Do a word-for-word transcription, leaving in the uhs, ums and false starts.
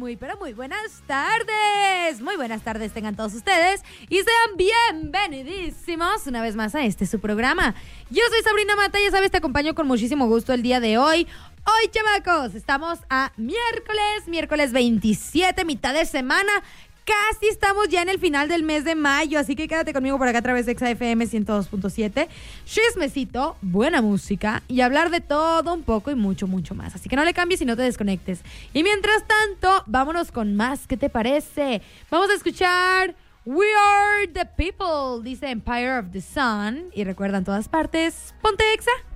Muy, pero muy buenas tardes. Muy buenas tardes tengan todos ustedes y sean bienvenidísimos una vez más a este su programa. Yo soy Sabrina Mata, ya sabes, te acompaño con muchísimo gusto el día de hoy. Hoy, chamacos, estamos a miércoles, miércoles veintisiete, mitad de semana. Casi estamos ya en el final del mes de mayo, así que quédate conmigo por acá a través de Exa F M ciento dos punto siete. Chismecito, buena música y hablar de todo un poco y mucho, mucho más. Así que no le cambies y no te desconectes. Y mientras tanto, vámonos con más. ¿Qué te parece? Vamos a escuchar We Are The People, dice Empire of the Sun. Y recuerda, en todas partes, ponte Exa.